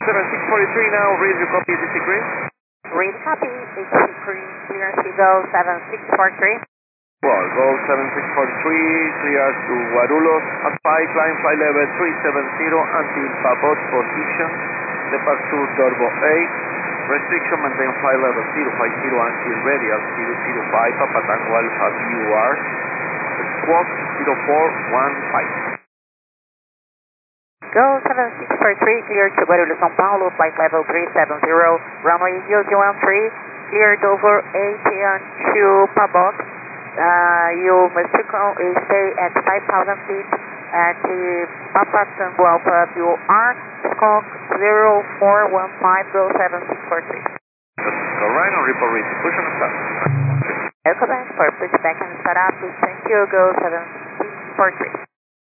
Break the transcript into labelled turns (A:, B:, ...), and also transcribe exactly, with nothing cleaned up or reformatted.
A: seven six four three now, read your copy, H C green.
B: Read copy, H C green, clear Seagull seven six four three.
A: Well, go seven six four three, clear to Guarulhos, apply climb flight level three seven zero until pivot position, depart to turbo eight, restriction maintain flight level zero five zero until radial zero zero five, Papa Tango Alpha V U R, squawk zero four one five.
B: Go seven six four three, clear to Guarulhos, São Paulo, flight level three seven zero, runway zero zero one three, cleared over eight to Pabot. Uh, you must uh, stay at five thousand feet at the Papa Tango Alpha V U R, squawk zero four one five, go seven six four three.
A: Correct, on report reach, push and start.
B: Echo back for pushback and start up, thank you, go seven six four three.